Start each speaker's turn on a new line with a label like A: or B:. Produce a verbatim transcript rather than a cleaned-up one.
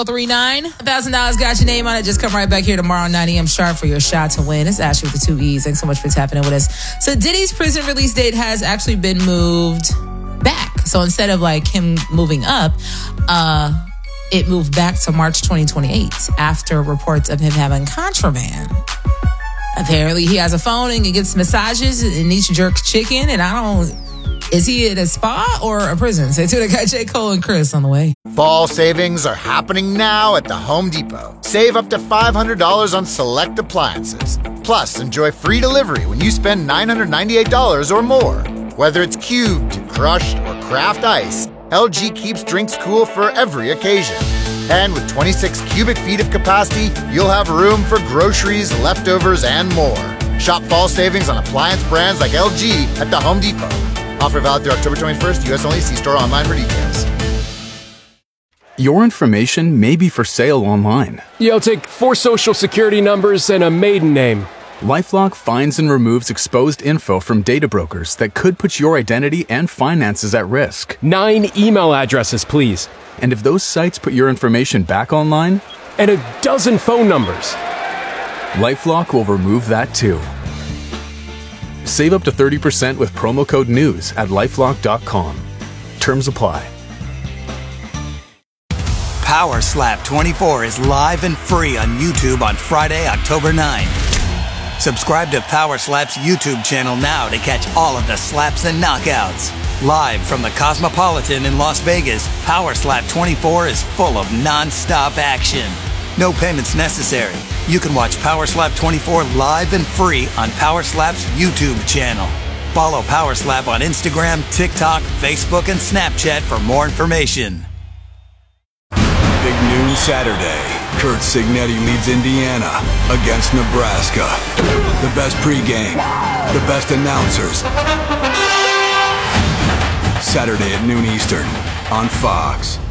A: three nine. one thousand dollars got your name on it. Just come right back here tomorrow, nine a.m. sharp for your shot to win. It's Ashley with the two E's. Thanks so much for tapping in with us. So Diddy's prison release date has actually been moved back. So instead of like him moving up, uh, it moved back to March twenty twenty-eight after reports of him having contraband. Apparently he has a phone and he gets massages and eats jerk chicken. And I don't... Is he at a spa or a prison? Say to the guy J. Cole and Chris on the way.
B: Fall savings are happening now at the Home Depot. Save up to five hundred dollars on select appliances. Plus, enjoy free delivery when you spend nine hundred ninety-eight dollars or more. Whether it's cubed, crushed, or craft ice, L G keeps drinks cool for every occasion. And with twenty-six cubic feet of capacity, you'll have room for groceries, leftovers, and more. Shop fall savings on appliance brands like L G at the Home Depot. Offer valid through October twenty-first, U S only. See store online for details.
C: Your information may be for sale online.
D: Yeah, I'll take four social security numbers and a maiden name.
C: LifeLock finds and removes exposed info from data brokers that could put your identity and finances at risk.
D: Nine email addresses, please.
C: And if those sites put your information back online?
D: And a dozen phone numbers.
C: LifeLock will remove that too. Save up to thirty percent with promo code NEWS at lifelock dot com. Terms apply.
E: Power Slap twenty-four is live and free on YouTube on Friday, October ninth. Subscribe to Power Slap's YouTube channel now to catch all of the slaps and knockouts. Live from the Cosmopolitan in Las Vegas, Power Slap twenty-four is full of non-stop action. No payments necessary. You can watch Power Slap twenty-four live and free on Power Slap's YouTube channel. Follow Power Slap on Instagram, TikTok, Facebook, and Snapchat for more information.
F: Big noon Saturday. Kurt Signetti leads Indiana against Nebraska. The best pregame, the best announcers. Saturday at noon Eastern on Fox.